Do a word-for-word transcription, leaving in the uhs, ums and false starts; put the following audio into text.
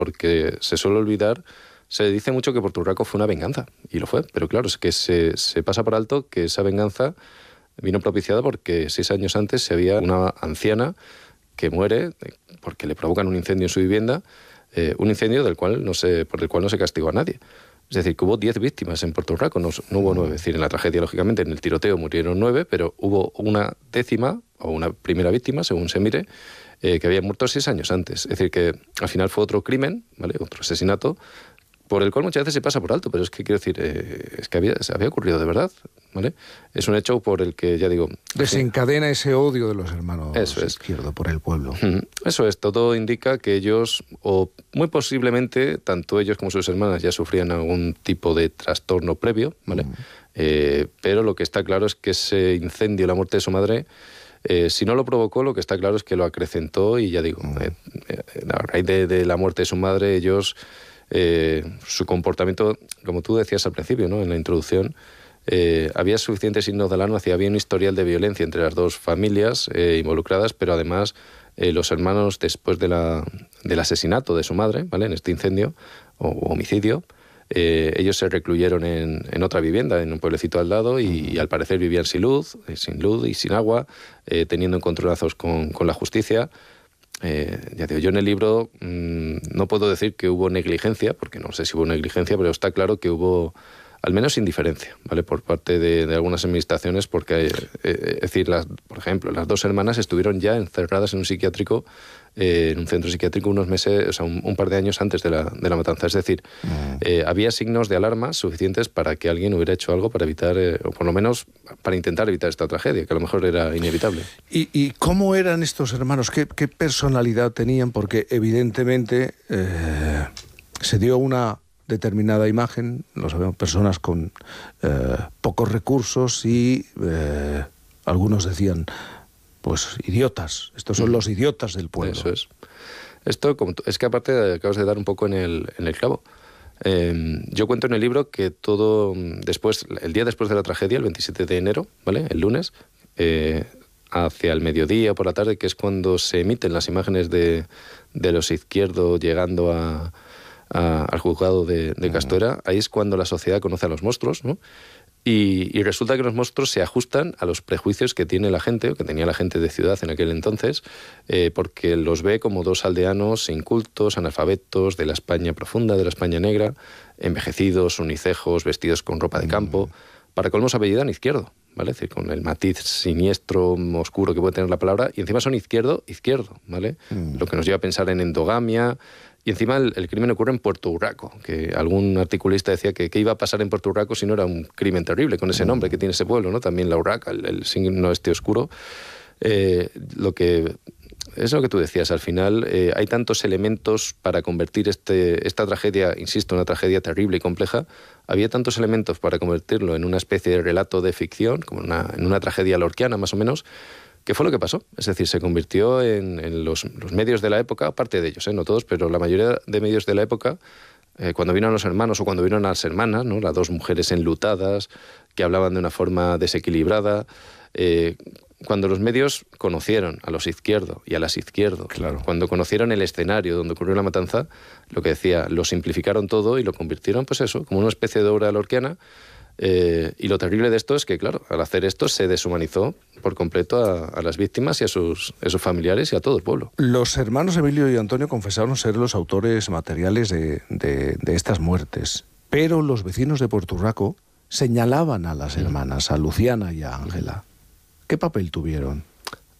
porque se suele olvidar, se dice mucho que Puerto Urraco fue una venganza, y lo fue, pero claro, es que se, se pasa por alto que esa venganza vino propiciada porque seis años antes se había una anciana que muere porque le provocan un incendio en su vivienda, eh, un incendio del cual no se, por el cual no se castigó a nadie. Es decir, que hubo diez víctimas en Puerto Urraco, no, no hubo nueve. Es decir, en la tragedia, lógicamente, en el tiroteo murieron nueve, pero hubo una décima, o una primera víctima, según se mire, eh, que había muerto seis años antes. Es decir, que al final fue otro crimen, ¿vale? Otro asesinato, por el cual muchas veces se pasa por alto, pero es que quiero decir, eh, es que había, se había ocurrido de verdad, ¿vale? Es un hecho por el que, ya digo... Desencadena sí, ese odio de los hermanos eso es. Izquierdo por el pueblo. Eso es, todo indica que ellos, o muy posiblemente, tanto ellos como sus hermanas ya sufrían algún tipo de trastorno previo, ¿vale? Mm. Eh, pero lo que está claro es que ese incendio, la muerte de su madre, eh, si no lo provocó, lo que está claro es que lo acrecentó y ya digo, mm. eh, eh, a raíz de, de la muerte de su madre, ellos... Eh, su comportamiento, como tú decías al principio, ¿no? En la introducción, eh, había suficientes signos de alarma, había un historial de violencia entre las dos familias eh, involucradas, pero además eh, los hermanos, después de la, del asesinato de su madre, ¿vale? En este incendio o homicidio, eh, ellos se recluyeron en, en otra vivienda, en un pueblecito al lado, y, y al parecer vivían sin luz, eh, sin luz y sin agua, eh, teniendo encontronazos con, con la justicia. Eh, ya digo, yo en el libro mmm, no puedo decir que hubo negligencia, porque no sé si hubo negligencia, pero está claro que hubo al menos indiferencia, ¿vale? Por parte de, de algunas administraciones, porque, eh, eh, es decir, las, por ejemplo, las dos hermanas estuvieron ya encerradas en un psiquiátrico, eh, en un centro psiquiátrico unos meses, o sea, un, un par de años antes de la, de la matanza. Es decir, mm. eh, había signos de alarma suficientes para que alguien hubiera hecho algo para evitar, eh, o por lo menos para intentar evitar esta tragedia, que a lo mejor era inevitable. ¿Y, y cómo eran estos hermanos? ¿Qué, qué personalidad tenían? Porque evidentemente eh, se dio una determinada imagen, lo sabemos, personas con eh, pocos recursos y eh, algunos decían, pues idiotas, estos son los idiotas del pueblo. Eso es. Esto como tú, es que aparte acabas de dar un poco en el, en el clavo. Eh, yo cuento en el libro que todo después, el día después de la tragedia, el veintisiete de enero, ¿vale? El lunes, eh, hacia el mediodía o por la tarde, que es cuando se emiten las imágenes de, de los Izquierdo llegando a A, al juzgado de, de Castuera, ahí es cuando la sociedad conoce a los monstruos, ¿no? Y, y resulta que los monstruos se ajustan a los prejuicios que tiene la gente, o que tenía la gente de ciudad en aquel entonces, eh, porque los ve como dos aldeanos incultos, analfabetos, de la España profunda, de la España negra, envejecidos, unicejos, vestidos con ropa de campo, para colmo se apellidan Izquierdo, ¿vale? Es decir, con el matiz siniestro, oscuro que puede tener la palabra, y encima son izquierdo, izquierdo, ¿vale? Mm. Lo que nos lleva a pensar en endogamia. Y encima el, el crimen ocurre en Puerto Urraco, que algún articulista decía que qué iba a pasar en Puerto Urraco si no era un crimen terrible, con ese nombre que tiene ese pueblo, ¿no? También la Urraca, el, el signo este oscuro. Eh, lo que es lo que tú decías, al final eh, hay tantos elementos para convertir este, esta tragedia, insisto, una tragedia terrible y compleja, había tantos elementos para convertirlo en una especie de relato de ficción, como una, en una tragedia lorquiana más o menos, ¿qué fue lo que pasó? Es decir, se convirtió en, en los, los medios de la época, parte de ellos, ¿eh? No todos, pero la mayoría de medios de la época, eh, cuando vieron a los hermanos o cuando vieron a las hermanas, ¿no? Las dos mujeres enlutadas, que hablaban de una forma desequilibrada, eh, cuando los medios conocieron a los Izquierdo y a las Izquierdo, claro. Cuando conocieron el escenario donde ocurrió la matanza, lo que decía, lo simplificaron todo y lo convirtieron, pues eso, como una especie de obra lorquiana. Eh, y lo terrible de esto es que, claro, al hacer esto se deshumanizó por completo a, a las víctimas y a sus, a sus familiares y a todo el pueblo. Los hermanos Emilio y Antonio confesaron ser los autores materiales de, de, de estas muertes, pero los vecinos de Puerto Urraco señalaban a las hermanas, a Luciana y a Ángela. ¿Qué papel tuvieron?